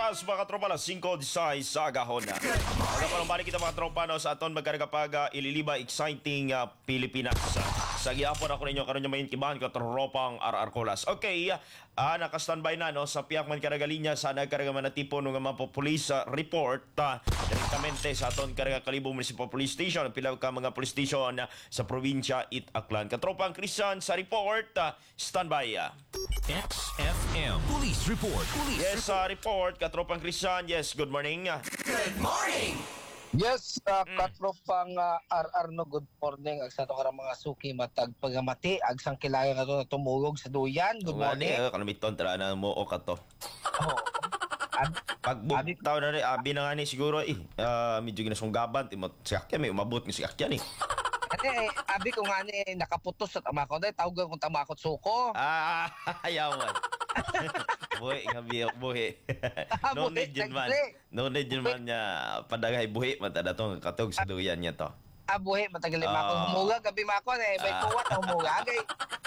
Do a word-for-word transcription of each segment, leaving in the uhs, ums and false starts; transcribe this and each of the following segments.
oras mga tropa na singko sa agahon na. Mga pa balik kita mga tropa no, sa aton magkarga pag uh, ililiba exciting uh, Pilipinas. Sa gihapon ako ninyo karon yung main kibahan ka tropang R R Colas. Okay, uh, naka-standby na no sa piyak man karga linya sa nagkarga man na tipo ng mga police uh, report uh, direktamente sa aton karga Kalibo Municipal Police Station pila ka mga police station uh, sa probinsya It-Aklan. Katropang Christian sa report uh, standby. Uh. X F M Police Report. Police Yes, sa uh, report katropang Christian. Yes, good morning. Good morning. Yes, uh, mm. katropang uh, R R no, good morning. Ag sa ito karang mga suki matag pagamati. Ag sang kilaya ka to na tumulog sa duyan. Good morning. Ano, kalamiton tala na mo o ka to. Oh. Pag buktaw na rin, abi na nga ni siguro eh, uh, medyo ginasunggaban, timot si Akya, may umabot ng si Akya ni. Ate, eh, abi ko nga ni nakaputos sa tamakot. Dahil tawag kong tamakot suko. Ah, ayawan. Buhi nga biyok, buhi. No need yun man. No need yun man niya padagay buhi. Matada itong katog sa duyan niya to. Ah, buhi. Matagal yung makon. Humuga, gabi makon eh. May kuwat na humuga. Agay.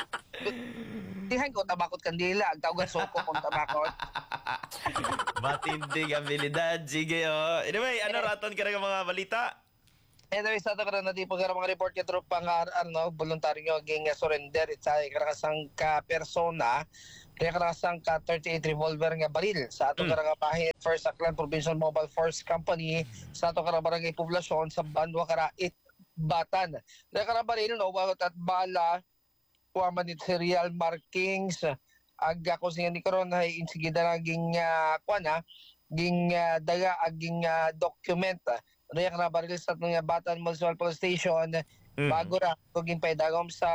Tihan ko tamakot kandila. Ang tawag suko kong tamakot. Matindig abilidad. Sige oh. Anyway, ano raton ka ng mga balita? Anyway, sa ito ka na tipo ka mga report ka tropang ano, voluntaryo ging surrender. Itsa karakasang ka persona. Kaya karakasang ka thirty-eight revolver nga baril. Sa ato mm. karakapahin, First Aklan Provincial Mobile Force Company. Sa ato karabarangay poblasyon sa Bandwa Karait, Batan. Kaya karabaril, no, bakit at bala, kuwaman ni serial markings, aga ko siya ni karon ay insigida naging uh, kuan ha, ging uh, daga aging uh, document. Kaya karabaril sa ato nga Batan Municipal Police Station, mm. bago ra kung paidagom sa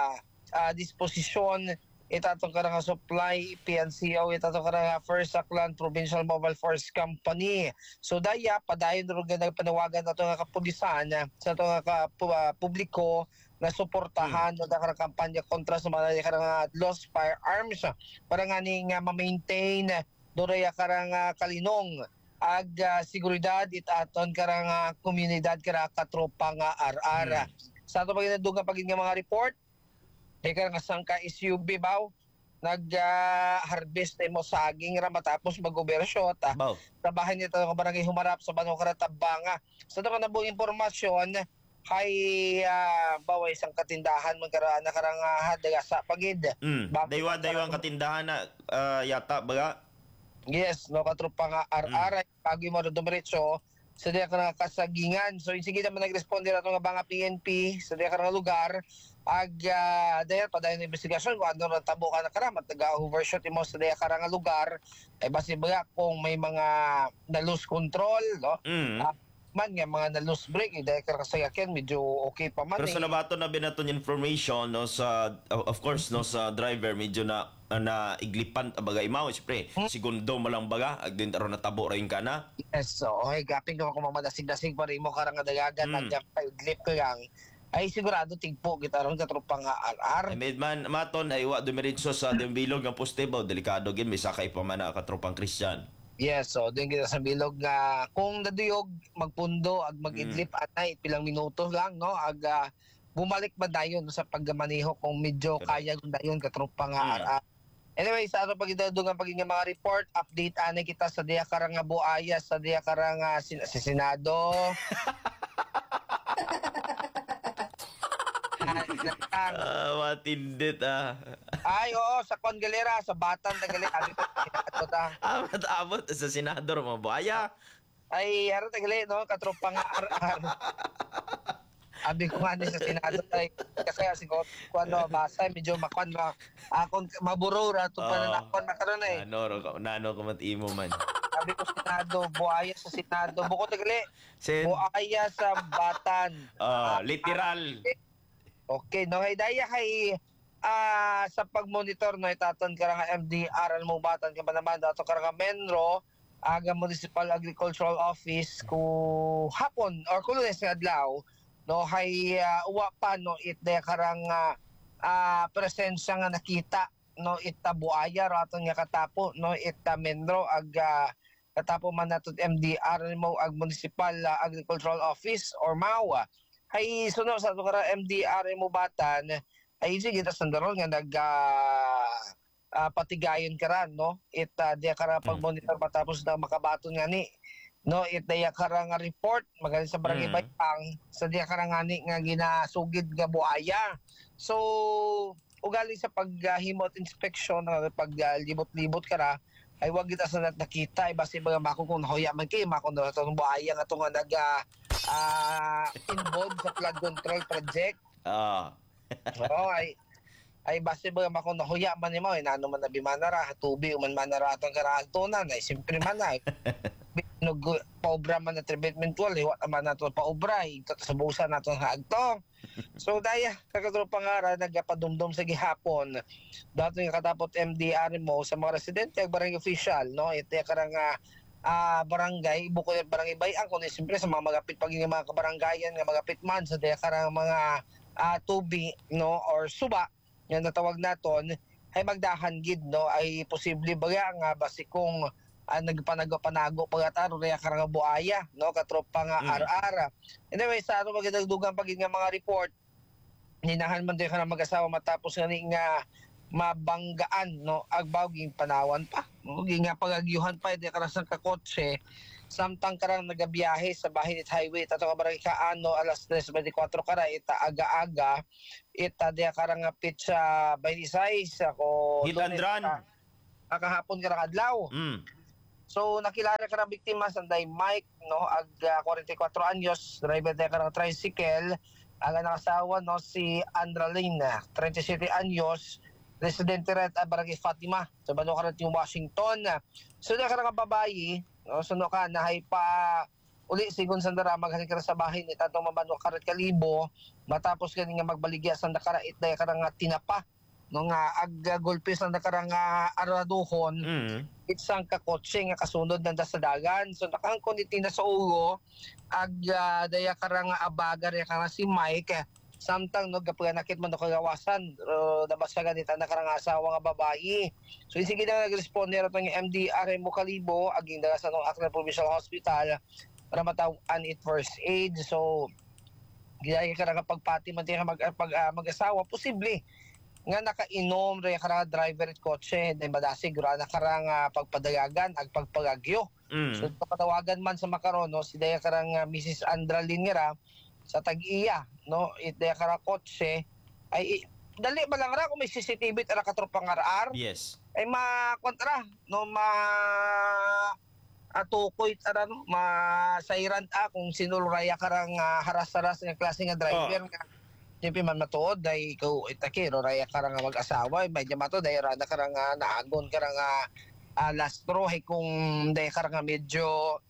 uh, disposisyon itatong karang supply P N C O itatong karang First Aklan Provincial Mobile Force Company. So daya padayon ro nga nagpanawagan ato nga kapulisan sa ato nga uh, publiko na suportahan hmm. ang kampanya kontra sa mga karang lost firearms para nga ning uh, ma-maintain doraya karang uh, kalinong ag uh, seguridad itaton karang uh, komunidad kara katropang uh, R R. Hmm. Sa ato paginadugang pagin nga mga report Ika nga sangka S U V baw nag-harvest uh, mo saging ra matapos mag-overshot ah. Wow. Sa bahay nito ng barangay Humarap sa Banong Karatabanga. Sa ito ka na buong impormasyon kay uh, bawa isang katindahan magkaraan na karang uh, daga sa pagid. Mm. Daywa daywang katindahan na uh, yata baga. Yes, no katropa nga R R mm. pagi mo dumiretso sa diya ka na kasagingan. So sige naman nag-responde na ito nga mga P N P sa diya ka na lugar ag uh, dahil pa dahil na investigasyon kung ano na tabo ka na karamat nag-overshot mo sa diya ka na lugar ay basi baga kung may mga na-lose control no? Mm. Uh, man nga mga na-lose brake eh, dahil ka kasayakyan medyo okay pa man. Pero eh. sa nabato na binaton information no sa of course no sa driver medyo na na iglipan baga imaw siyempre hmm? segundo mo lang baga ag din taro natabo ra yung kana. Yes, so okay gaping ko kung mamadasig-dasig pa rin mo karang dagagan hmm. nagyang pa iglip ko lang ay sigurado tigpo kita ron katropang R R. Ay med man maton ay wa dumiretso sa Dimbilog nga poste ba delikado gid may sakay pa man na katropang Christian. Yes, so din kita sa bilog nga kung naduyog magpundo ag mag-idlip mm. anay pilang minuto lang no ag uh, bumalik ba dayon sa pagmaneho kung medyo okay. Kaya gud dayon katropang mm. R R. Anyway, sa ato pagidadungan paging mga report, update anay kita sa diya karang nga buaya sa diya karang uh, sin- sa Senado. Ah, matindit ah. Ay, oo, sa Congalera, sa Batan, tagali. Ato ta. Ah, matabot sa senador mo, buaya. Ay, haro tagali, no? Katropang R R. Abi ko nga sa Senado tay kasi si ko ano basa medyo makon ma akon maburo ra to pa na akon makaron eh. Ano ro nano ko matimo man. Abi ko Senado, buaya sa Senado, buko tagali. Sen... Buaya sa Batan. Oh, uh, literal. Okay, no hay daya kay ah uh, sa pagmonitor no itaton karang M D R mo Batan ka naman dato karang Menro aga Municipal Agricultural Office ku hapon or kuno sa adlaw no hay uh, uwa pa no it de karang uh, uh, presensya nga nakita no ita buaya raton nga katapo no ita Menro aga katapo man nato M D R mo ag Municipal uh, Agricultural Office or M A W ay sunod sa ato karang M D R mo Batan ay sige ta sandaron nga nag uh, ah, patigayon ka ran, no? It uh, diya ka ra pag-monitor matapos na makabaton nga ni. No, it diya ka ra nga report magaling sa barangay Mm. Bayang sa diya ka ra nga ni nga ginasugid nga buaya. So ugali sa paghimo at inspeksyon nga pag ah, libot-libot ka ra ay wag kita sa nat- nakita ay basi mga mako kung nahuya man kay mako na itong buaya nga itong nag ah, ah, involved sa flood control project. Ah. Oo, ay ay base ba mako nahuya man nimo ay nano man na bimanara tubig man manara atong karagtunan ay simpre man na nug paobra man na treatment wall iwa man nato paobra ito sa busa nato nga agto. So daya kakadro pangara nagapadumdum sa gihapon dato nga katapot M D R mo sa mga residente ag barangay official no ite karang ah, ah, barangay bukod sa barangay Bayang kundi siyempre sa mga magapit pag nga mga kabaranggayan nga magapit man sa daya karang mga ah, tubi no or suba nga natawag naton ay magdahan gid no ay posible baga nga basi kung uh, nagpanago-panago pagataro reya karang buaya no katropa nga Mm. R R. Anyway sa ano magdagdugan pagid nga mga report ninahan man din ka na mag-asawa matapos nga ni nga mabanggaan no agbaw ging panawan pa no ging nga pagagyuhan pa di karasang ka kotse samtang karang nagabiyahe sa Bahinit Highway tato ka barangay Kaano alas tres twenty-four kara ita aga-aga ita dia karang apit sa Bahinisay ako Hitandran. kakahapon karang adlaw. Mm. So nakilala ka na biktima sanday Mike no ag uh, forty-four anyos driver dia karang tricycle aga nakasawa no si Andralyn thirty-seven anyos residente ret sa barangay Fatima sa Bano Karat yung Washington. So na karang babayi no suno ka nahay pa uli sigon sa dara maghalin ka sa bahay ni tatong Mabano Karat Kalibo matapos kani nga magbaligya sa nakarait na karang nga tinapa no nga ag golpe sa nakarang nga araduhon Mm. isang kakotse nga kasunod nanda sa dagan. So nakangkon iti na sa ulo ag uh, daya karang abaga rin ka si Mike samtang no gapaganakit man no kagawasan uh, nabasagan ita na karang asawa nga babayi. So sige na nag-responde ra tong M D R mo Kalibo aging dala sa no Aklan Provincial Hospital para matawag-an it first aid. So gaya ka ra pagpati man ti mag, pag, uh, mag-asawa posible nga nakainom re kara driver at kotse dahil madasig ra na karang uh, pagpadayagan ag pagpagagyo. Mm. So patawagan man sa makaron no si daya karang uh, Missus Andralyn nga ra sa Tag-iya no it daya kara kotse ay i- dali ba lang ra kung may C C T V tara katropang R R Yes. ay makontra no ma atukoy tara no masairan ta kung sinulraya karang uh, haras-haras nga klase nga driver nga Siyempre man matuod dahil ikaw itakiro raya karang nga mag-asawa medyo mato dahil rada karang nga naagon karang nga uh, lastro hay kung dahil karang nga medyo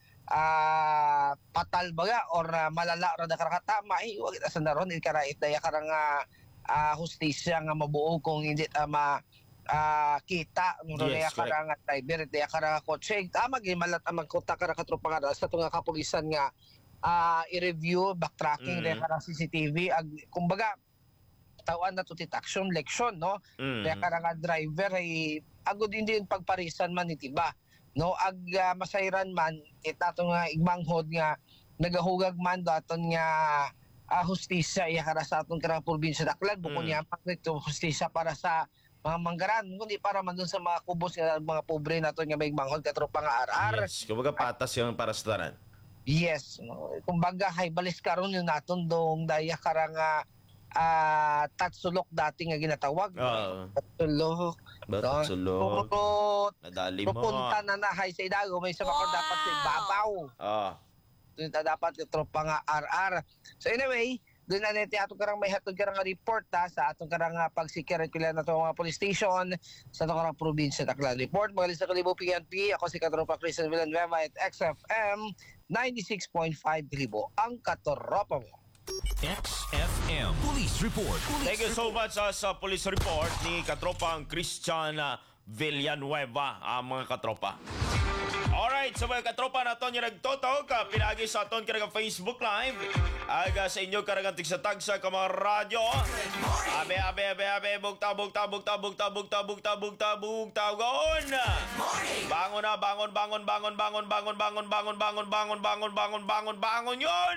ah, patal baga or uh, malala rada karang tama eh wag ita sa naron ikarait dahil karang nga ah, hustisya nga mabuo kung hindi ta ma ah, kita no Yes, raya karang nga driver dahil karang nga kotse tama gyud malat ang magkuta karang katropa nga sa tunga kapulisan nga ah, i-review backtracking Mm. mm. karang C C T V ag kumbaga tawan na to action leksyon no Mm. kaya karang nga driver ay agud hindi yung pagparisan man itiba no ag ah, masayran man itato nga igmanghod nga nagahugag man daton nga ah, hustisya iya kara sa atong karang probinsya Daklan bukod Mm. niya pa nito hustisya para sa mga manggaran kundi para man dun sa mga kubos nga mga pobre naton nga may igmanghod katropa nga R R. Yes. Kumbaga patas yung para sa tanan. Yes, no. Kumbaga hay balis karon yung naton dong daya karang ah ah, tatsulok dati nga ginatawag. Oo. Tatsulok. Ba't sulok? Puput. Nadali mo. Pupunta na na hay sa idago may sa bakon dapat sa ibabaw. Ah. Doon ta dapat yung tropa nga R R. So anyway, doon na nete atong karang may hatod karang nga report ta sa atong karang nga pagsikir kila na to mga police station sa atong karang probinsya Daklan. Report magaling sa Kalibo P N P ako si Katropa Christian Villanueva at X F M ninety-six point five Kalibo ang katropa mo. X F M Police Report. Police Thank you so much uh, sa police report ni katropang Christian uh, Villanueva, ang mga katropa. Alright, sa mga katropa na ito yung nagtotog, uh, pinagi sa aton karang Facebook Live, aga sa inyo karang tigsa-tagsa ka mga radyo. Abe, abe, abe, abe, bugta, bugta, bugta, bugta, bugta, bugta, bugta, bugta, gon! Bangon na, bangon, bangon, bangon, bangon, bangon, bangon, bangon, bangon, bangon, bangon, bangon, bangon, bangon, yun!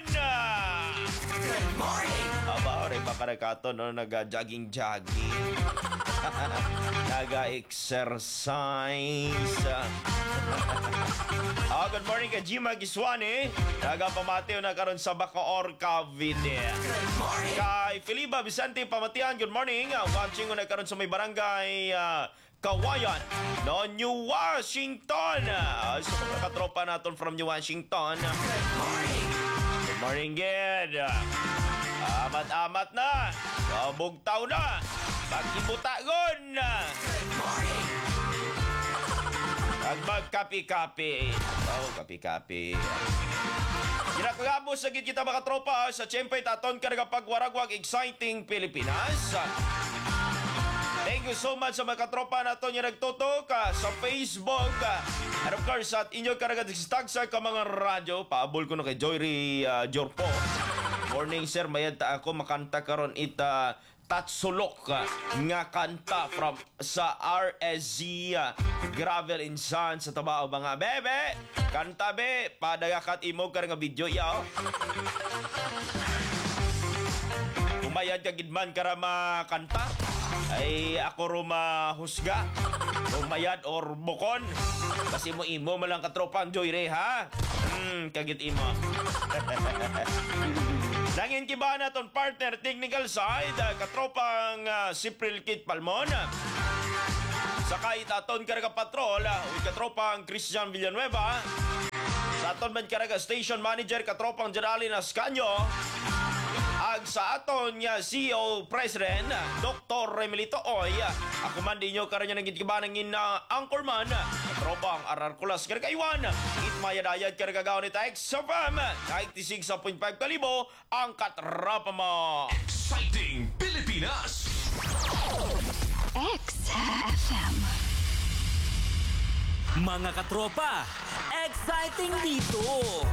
Aba, rin pa karakato, no, nag-jogging-jogging. Naga-exercise. Ah, good morning kay Jima Giswani. Naga-pamateo na karon sa Bacoor, Cavite. Kay Feliba Vicente Pamatian, good morning. Ah, watching ko na karon sa may barangay ah, Kawayan, no, New Washington. Ah, sa mga katropa natin from New Washington. Good morning, Ged. Amat-amat na. Bugtaw na. Pag-ibutagon na. Pag magkapi-kapi. Oh, kapi-kapi. Ginakagabo sa gid kita mga tropa sa Tiyempoy taton ka nagapagwaragwag exciting Pilipinas. Thank you so much sa mga katropa nato nga nagtutok ah, sa Facebook. ah. And of course, at inyo ka nagtagstag sa ka mga radyo. Paabol ko na kay Joyri uh, Jorpo. Morning sir, mayad ta ako makanta karon ita Tatsulok ah, nga kanta from sa R S Z ah, Gravel and Sun sa Tabao mga bebe. Kanta be, padagakat imo ka nga video yaw. Umayad ka gidman ka makanta. Ay ako ruma husga. Umayad or bukon. Kasi mo imo malang katropang Joy Ray ha. Hmm, kagit imo. Nangin kiba na ton partner technical side, uh, katropang uh, Sipril Kit Palmon. Sa kahit aton karaga patrol, uh, katropang Christian Villanueva. Sa aton man karaga station manager, katropang Geraldine Ascanio. Ag sa aton nga C E O President, Doctor Remelito Oy. Ako man din nyo karan nyo nang gitkibanangin na anchorman, katropang Ararkulas Karagaywan. Itmayadayad karagagaw ni Taek sa F M, ninety-six point five kalibo, ang katrapa mo. Exciting Pilipinas! X F M. Mga katropa, exciting dito!